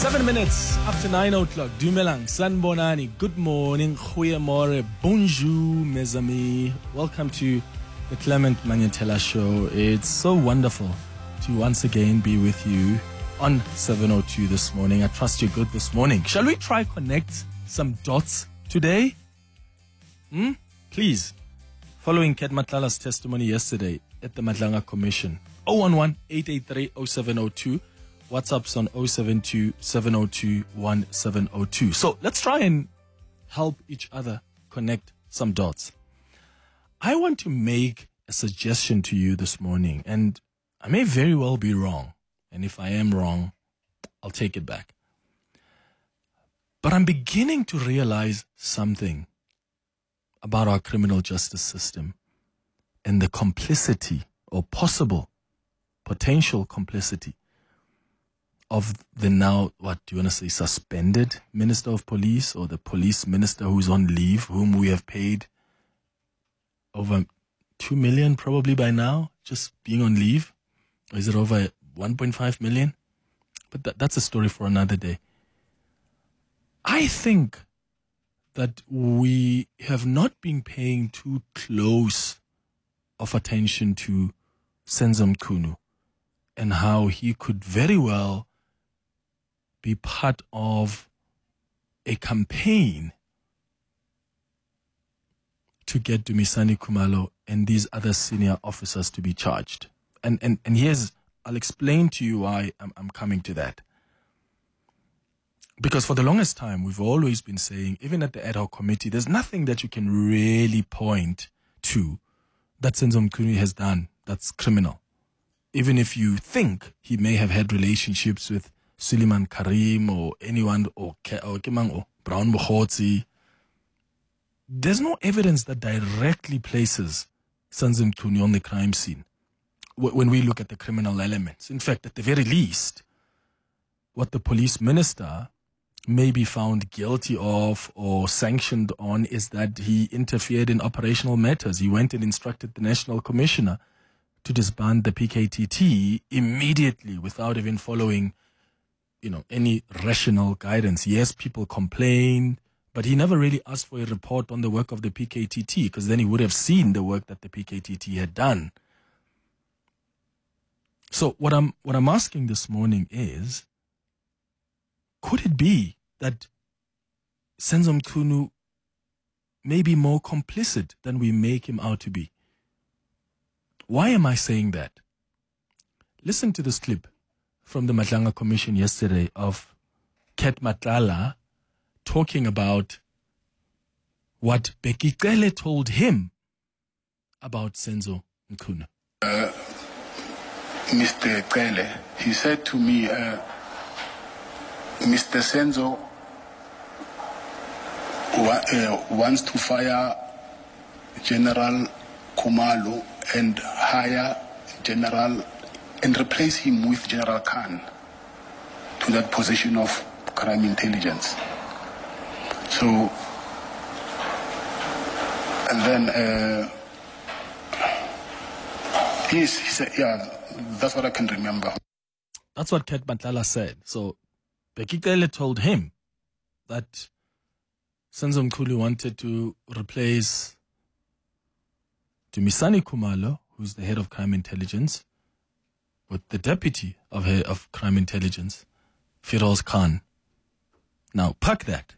7 minutes after 9 o'clock. Dumelang, Sanbonani. Good morning, goeiemorgen, bonjour, mes amis. Welcome to the Clement Manyantela Show. It's so wonderful to once again be with you on 702 this morning. I trust you're good this morning. Shall we try connect some dots today? Please. Following Ket Matlala's testimony yesterday at the Madlanga Commission. 011-883-0702. WhatsApp's on 072-702-1702. So let's try and help each other connect some dots. I want to make a suggestion to you this morning, and I may very well be wrong. And if I am wrong, I'll take it back. But I'm beginning to realize something about our criminal justice system and the complicity or potential complicity of the now, what do you want to say, suspended Minister of Police, or the police minister who's on leave, whom we have paid over 2 million probably by now, just being on leave. Or is it over 1.5 million? But that's a story for another day. I think that we have not been paying too close of attention to Senzo Mchunu and how he could very well be part of a campaign to get Dumisani Khumalo and these other senior officers to be charged. And I'll explain to you why I'm coming to that. Because for the longest time, we've always been saying, even at the ad hoc committee, there's nothing that you can really point to that Senzo Mchunu has done that's criminal. Even if you think he may have had relationships with Suleiman Karim or anyone, or Kimang or Brown Mokhotsi, there's no evidence that directly places Senzo Mchunu on the crime scene when we look at the criminal elements. In fact, at the very least, what the police minister may be found guilty of or sanctioned on is that he interfered in operational matters. He went and instructed the National Commissioner to disband the PKTT immediately without even following any rational guidance. Yes, people complained, but he never really asked for a report on the work of the PKTT, because then he would have seen the work that the PKTT had done. So what I'm asking this morning is, could it be that Senzo Mchunu may be more complicit than we make him out to be? Why am I saying that? Listen to this clip from the Madlanga Commission yesterday of Ket Matlala talking about what Bekicele told him about Senzo Mchunu. Mr. Cele, he said to me, Mr. Senzo wants to fire General Khumalo and hire and replace him with General Khan to that position of crime intelligence. So, and then, he said, yeah, that's what I can remember. That's what Ket Matlala said. So, Bekicele told him that Senzo Mchunu wanted to replace Dumisani Khumalo, who's the head of crime intelligence, with the deputy of head of crime intelligence, Firoz Khan. Now, pack that.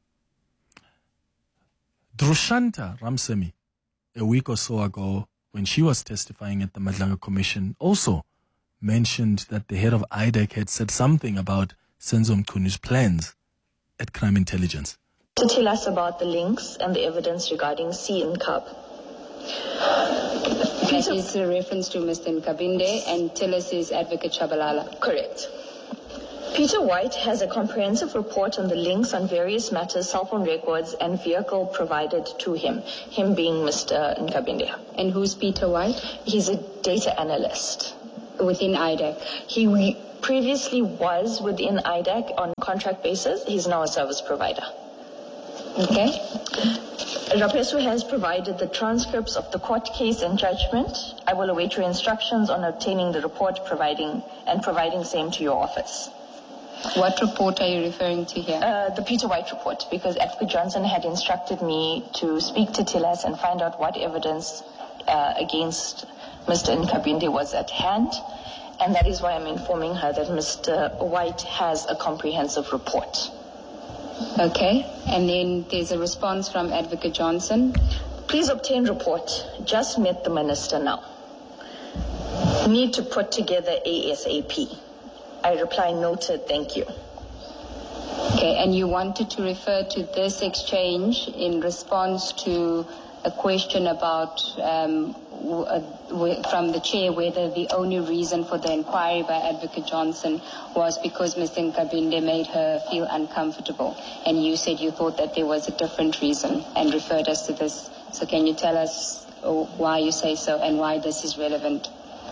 Drushanta Ramsemi, a week or so ago, when she was testifying at the Madlanga Commission, also mentioned that the head of IDEC had said something about Senzo Mchunu's plans at crime intelligence. To tell us about the links and the evidence regarding C in Cub. That is a reference to Mr. Nkabinde, and Tillis is Advocate Shabalala. Correct. Peter White has a comprehensive report on the links on various matters, cell phone records, and vehicle provided to him being Mr. Nkabinde. And who's Peter White? He's a data analyst. Within IDEC? He previously was within IDEC on contract basis. He's now a service provider. Okay. Rapesu has provided the transcripts of the court case and judgment. I will await your instructions on obtaining the report providing same to your office. What report are you referring to here? The Peter White report, because Advocate Johnson had instructed me to speak to Tilas and find out what evidence against Mr. Nkabinde was at hand. And that is why I'm informing her that Mr. White has a comprehensive report. Okay. And then there's a response from Advocate Johnson. Please obtain report. Just met the minister now. Need to put together ASAP. I reply, noted, thank you. Okay, and you wanted to refer to this exchange in response to a question about from the chair whether the only reason for the inquiry by Advocate Johnson was because Mr. Nkabinde made her feel uncomfortable, and you said you thought that there was a different reason and referred us to this. So can you tell us why you say so and why this is relevant?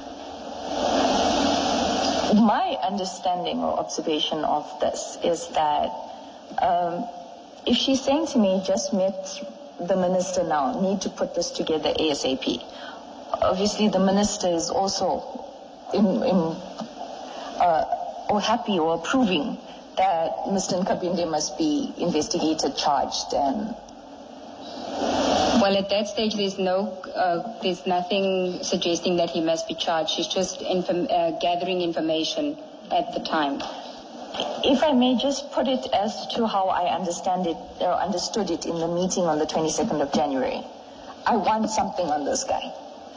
My understanding or observation of this is that if she's saying to me, just met the minister now, need to put this together ASAP, obviously the minister is also or happy or approving that Mr. Nkabinde must be investigated, charged, and... Well, at that stage, there's nothing suggesting that he must be charged. She's just gathering information at the time. If I may just put it as to how I understand it, or understood it in the meeting on the 22nd of January, I want something on this guy.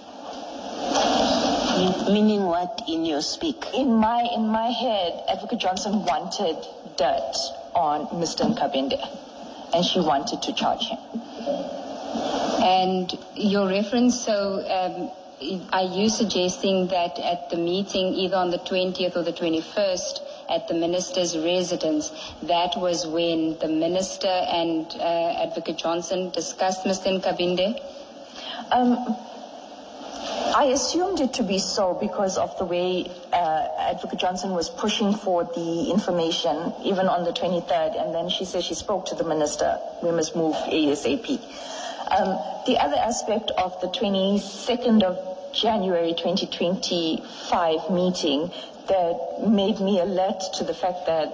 Meaning what in your speak? In my head, Advocate Johnson wanted dirt on Mr. Nkabinde, and she wanted to charge him. And your reference, so are you suggesting that at the meeting, either on the 20th or the 21st, at the minister's residence, that was when the minister and Advocate Johnson discussed Mr. Nkabinde? I assumed it to be so because of the way Advocate Johnson was pushing for the information, even on the 23rd, and then she said she spoke to the minister, we must move ASAP. The other aspect of the 22nd of January 2025 meeting that made me alert to the fact that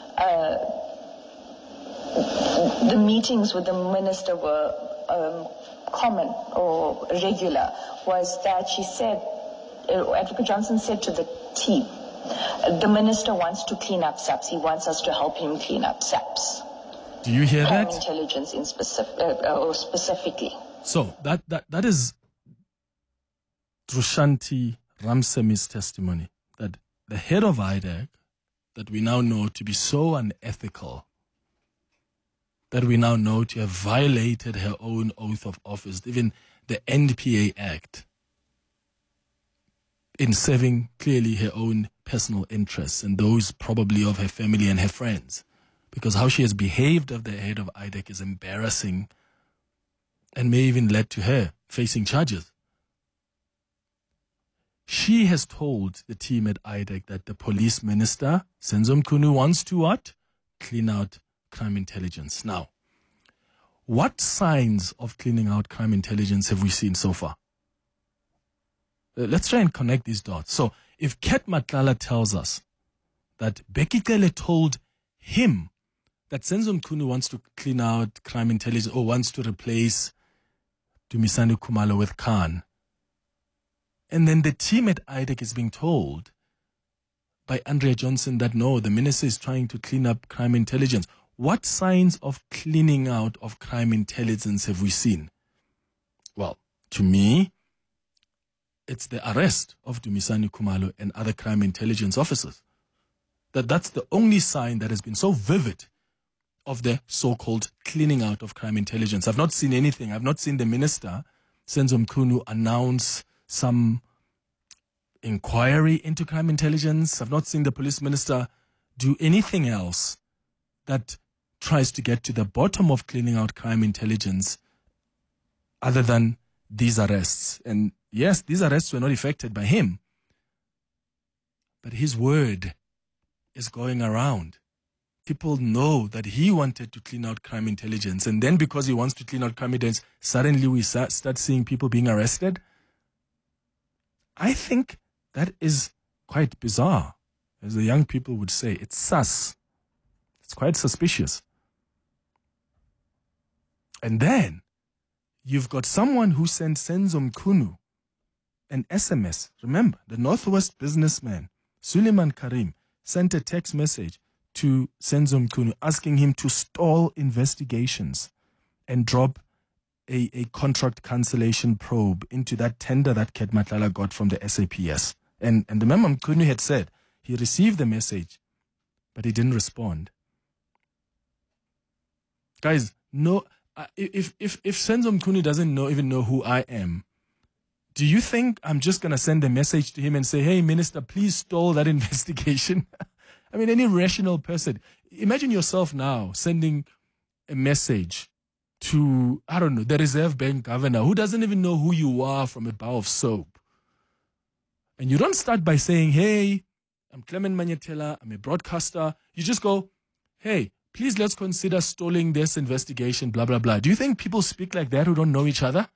the meetings with the minister were common or regular was that she said, Advocate Johnson said to the team, the minister wants to clean up SAPS. He wants us to help him clean up SAPS. Do you hear that? Intelligence in specifically. So that is Drushanti Ramsemi's testimony, that the head of IDEC, that we now know to be so unethical, that we now know to have violated her own oath of office, even the NPA Act, in serving clearly her own personal interests and those probably of her family and her friends. Because how she has behaved of the head of IDEC is embarrassing and may even lead to her facing charges. She has told the team at IDEC that the police minister, Senzo Mchunu, wants to what? Clean out crime intelligence. Now, what signs of cleaning out crime intelligence have we seen so far? Let's try and connect these dots. So, if Ket Matlala tells us that Bheki Cele told him that Senzo Mchunu wants to clean out crime intelligence or wants to replace Dumisani Khumalo with Khan, and then the team at IDEC is being told by Andrea Johnson that no, the minister is trying to clean up crime intelligence. What signs of cleaning out of crime intelligence have we seen? Well, to me, it's the arrest of Dumisani Khumalo and other crime intelligence officers. That's the only sign that has been so vivid of the so-called cleaning out of crime intelligence. I've not seen anything. I've not seen the minister, Senzo Mchunu, announce some inquiry into crime intelligence. I've not seen the police minister do anything else that tries to get to the bottom of cleaning out crime intelligence other than these arrests. And yes, these arrests were not effected by him, but his word is going around. People know that he wanted to clean out crime intelligence, and then because he wants to clean out crime intelligence, suddenly we start seeing people being arrested. I think that is quite bizarre. as the young people would say. It's sus. It's quite suspicious. And then you've got someone who sent Senzo Mchunu an SMS. Remember, the Northwest businessman, Suleiman Karim, sent a text message to Senzo Mchunu asking him to stall investigations and drop a contract cancellation probe into that tender that Kate Matlala got from the SAPS. And remember, Mchunu had said he received the message, but he didn't respond. Guys, no, if Senzo Mchunu doesn't even know who I am, do you think I'm just going to send a message to him and say, hey, Minister, please stall that investigation? I mean, any rational person, imagine yourself now sending a message to, I don't know, the Reserve Bank governor who doesn't even know who you are from a bar of soap. And you don't start by saying, hey, I'm Clement Manyetela, I'm a broadcaster. You just go, hey, please let's consider stalling this investigation, blah, blah, blah. Do you think people speak like that who don't know each other?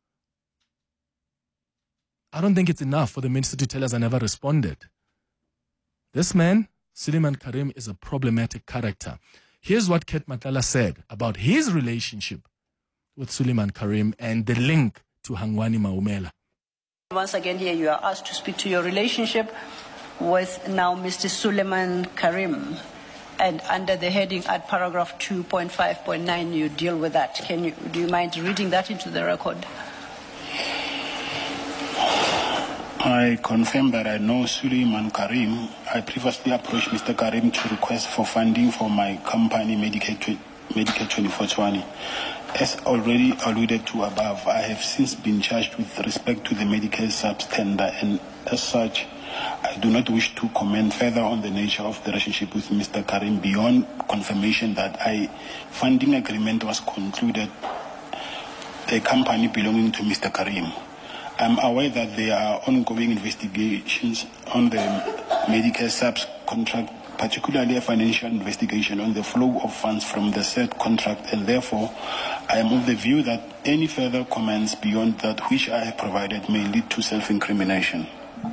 I don't think it's enough for the minister to tell us I never responded. This man, Suleiman Karim, is a problematic character. Here's what Kate Matlala said about his relationship with Suleiman Karim and the link to Hangwani Maumela. Once again, here you are asked to speak to your relationship with now Mr. Suleiman Karim. And under the heading at paragraph 2.5.9, you deal with that. Do you mind reading that into the record? I confirm that I know Suleiman Karim. I previously approached Mr. Karim to request for funding for my company, Medicare 2420. As already alluded to above, I have since been charged with respect to the Medicare subs tender, and as such, I do not wish to comment further on the nature of the relationship with Mr. Karim beyond confirmation that a funding agreement was concluded, a company belonging to Mr. Karim. I'm aware that there are ongoing investigations on the Medicare subs contract, particularly a financial investigation on the flow of funds from the said contract, and therefore I am of the view that any further comments beyond that which I have provided may lead to self-incrimination.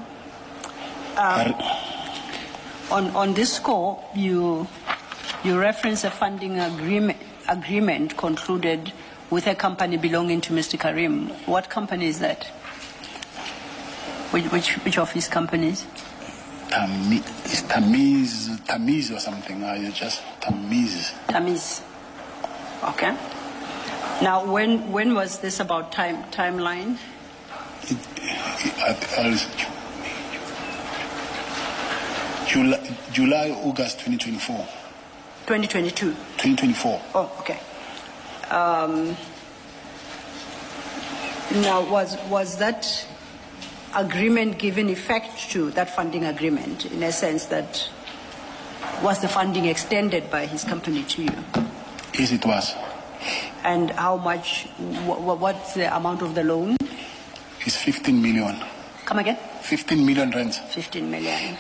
On this score, you reference a funding agreement concluded with a company belonging to Mr. Karim. What company is that? Which of his companies? It's Tamiz or something. Just Tamiz. Tamiz. Okay. Now, when was this about timeline? July, August 2024. 2022. 2024. Oh, okay. Now, was that agreement given effect to, that funding agreement, in a sense that was the funding extended by his company to you? Yes, it was. And how much, what's the amount of the loan? It's 15 million. Come again? 15 million rand. 15 million.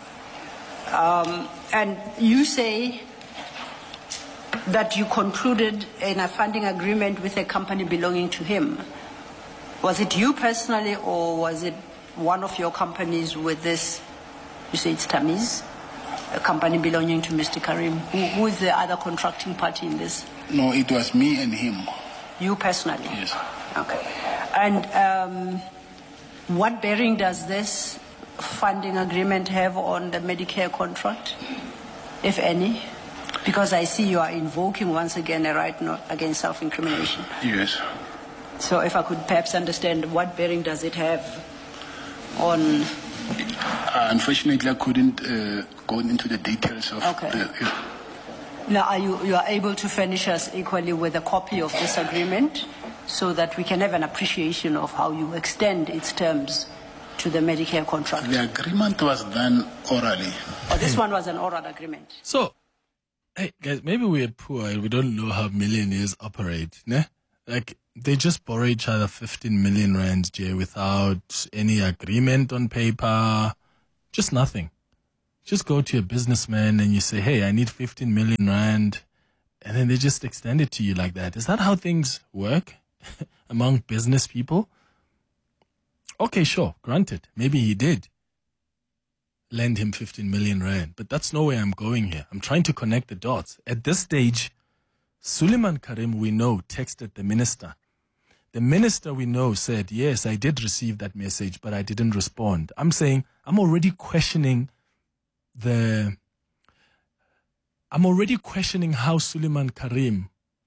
And you say that you concluded in a funding agreement with a company belonging to him. Was it you personally, or was it one of your companies with this? You say it's Tamiz, a company belonging to Mr. Karim. Who is the other contracting party in this? No, it was me and him. You personally? Yes. Okay. And what bearing does this funding agreement have on the Medicare contract, if any? Because I see you are invoking once again a right not against self-incrimination. Yes. So if I could perhaps understand, what bearing does it have on... Unfortunately, I couldn't go into the details of Now, you are able to furnish us equally with a copy of this agreement so that we can have an appreciation of how you extend its terms to the Medicare contract? The agreement was done orally. Oh, this one was an oral agreement. So, hey, guys, maybe we're poor and we don't know how millionaires operate, ne? Like, they just borrow each other 15 million rand, Jay, without any agreement on paper, just nothing. Just go to a businessman and you say, hey, I need 15 million rand, and then they just extend it to you like that. Is that how things work among business people? Okay, sure, granted. Maybe he did. lend him 15 million rand. But that's not where I'm going here. I'm trying to connect the dots. At this stage, Suleiman Karim, we know, texted the minister. The minister, we know, said, yes, I did receive that message, but I didn't respond. I'm saying I'm already questioning how Suleiman Karim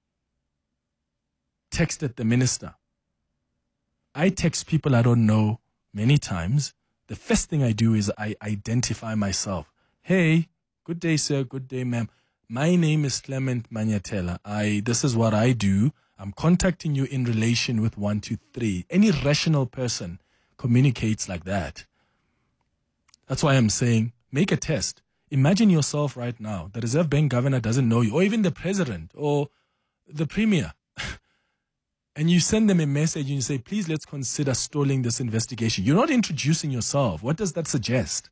texted the minister. I text people I don't know many times. The first thing I do is I identify myself. Hey, good day, sir. Good day, ma'am. My name is Clement Manyatela. This is what I do. I'm contacting you in relation with 1, 2, 3. Any rational person communicates like that. That's why I'm saying, make a test. Imagine yourself right now. The Reserve Bank governor doesn't know you, or even the president or the premier. And you send them a message and you say, please, let's consider stalling this investigation. You're not introducing yourself. What does that suggest?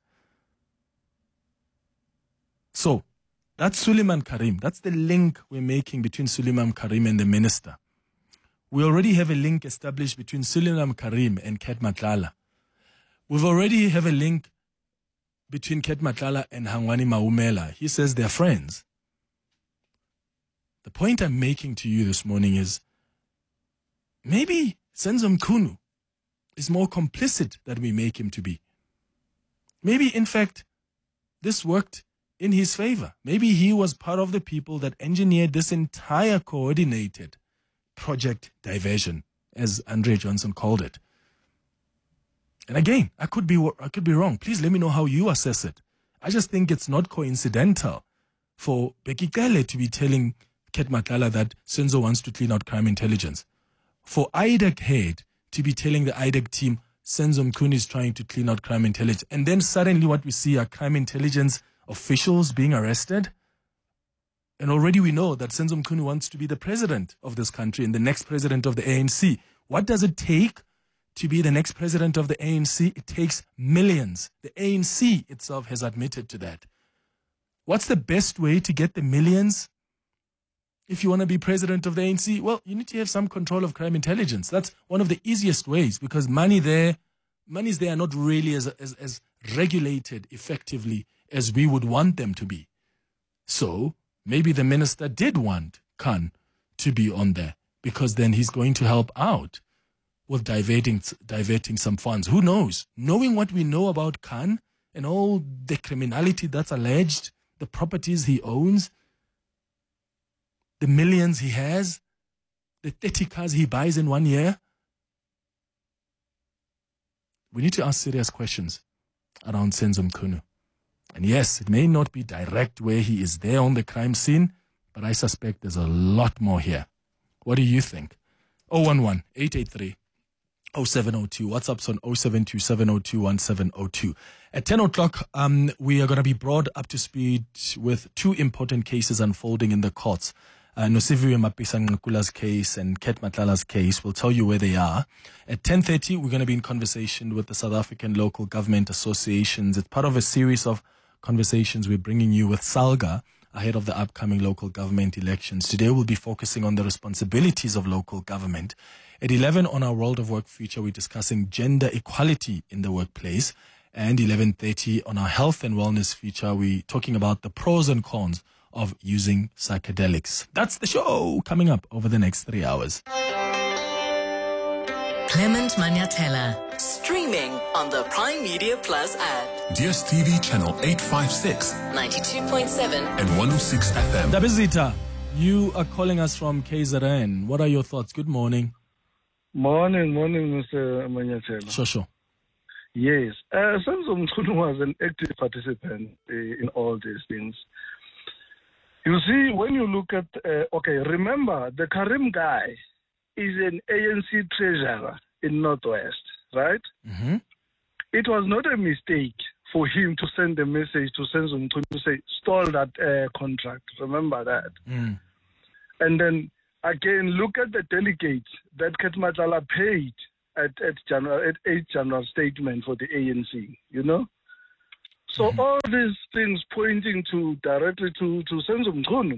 So, that's Suleiman Karim. That's the link we're making between Suleiman Karim and the minister. We already have a link established between Suleiman Karim and Ket Matlala. We've already have a link between Ket Matlala and Hangwani Maumela. He says they're friends. The point I'm making to you this morning is, maybe Senzo Mchunu is more complicit than we make him to be. Maybe, in fact, this worked in his favor. Maybe he was part of the people that engineered this entire coordinated project diversion, as Andre Johnson called it. And again, I could be wrong. Please let me know how you assess it. I just think it's not coincidental for Bekikele to be telling Ket Matlala that Senzo wants to clean out crime intelligence. For IDEC head to be telling the IDEC team Senzo Mchunu is trying to clean out crime intelligence. And then suddenly what we see are crime intelligence officials being arrested. And already we know that Senzo Mchunu wants to be the president of this country and the next president of the ANC. What does it take to be the next president of the ANC? It takes millions. The ANC itself has admitted to that. What's the best way to get the millions? If you want to be president of the ANC, well, you need to have some control of crime intelligence. That's one of the easiest ways, because monies there are not really as regulated effectively as we would want them to be. So maybe the minister did want Khan to be on there, because then he's going to help out with diverting some funds. Who knows? Knowing what we know about Khan and all the criminality that's alleged, the properties he owns, the millions he has, the 30 cars he buys in 1 year. We need to ask serious questions around Senzo Mchunu. And yes, it may not be direct where he is there on the crime scene, but I suspect there's a lot more here. What do you think? 011-883-0702. WhatsApp's on 0727021702. At 10 o'clock, we are going to be brought up to speed with two important cases unfolding in the courts. Nosiviwe Mapisa-Nqakula's case and Ket Matlala's case. We'll tell you where they are. At 10:30, we're going to be in conversation with the South African Local Government Associations. It's part of a series of conversations we're bringing you with SALGA ahead of the upcoming local government elections. Today, we'll be focusing on the responsibilities of local government. At 11, on our World of Work feature, we're discussing gender equality in the workplace. And 11:30, on our health and wellness feature, we're talking about the pros and cons of using psychedelics. That's the show coming up over the next 3 hours. Clement Manyatela, streaming on the Prime Media Plus app. DSTV channel 856, 92.7 and 106 FM. Dabizita, you are calling us from KZN. What are your thoughts? Good morning. Morning, Mr. Manyatela. Sure. Yes, Senzo Mchunu was an active participant in all these things. You see, when you look at, remember, the Karim guy is an ANC treasurer in Northwest, right? Mm-hmm. It was not a mistake for him to send a message to Senzo Mchunu to say, stall that contract. Remember that. Mm. And then, again, look at the delegates that Ket Matlala paid at 8 January statement for the ANC, you know? So all these things pointing directly to Senzo Mchunu.